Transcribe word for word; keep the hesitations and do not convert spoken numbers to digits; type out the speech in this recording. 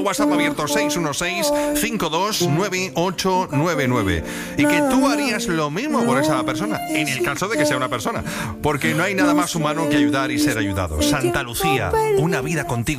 WhatsApp abierto seis uno seis, cinco dos nueve ocho nueve nueve. Y que tú harías lo mismo por esa persona, en el caso de que sea una persona. Porque no hay nada más humano que ayudar y ser ayudado. Santa Lucía, una vida contigo.